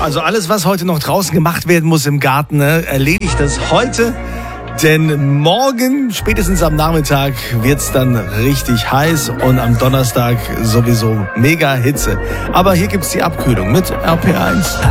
also alles, was heute noch draußen gemacht werden muss im Garten, ne, erledigt das heute. Denn morgen, spätestens am Nachmittag, wird's dann richtig heiß und am Donnerstag sowieso mega Hitze. Aber hier gibt's die Abkühlung mit RPR1.